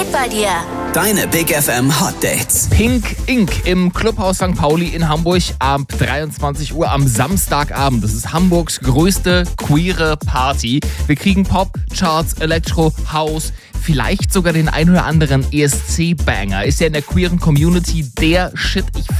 bei dir. Deine Big FM Hot Dates. Pink Ink im Clubhaus St. Pauli in Hamburg ab 23 Uhr am Samstagabend. Das ist Hamburgs größte queere Party. Wir kriegen Pop, Charts, Elektro, House, vielleicht sogar den ein oder anderen ESC-Banger. Ist ja in der queeren Community der Shit. Ich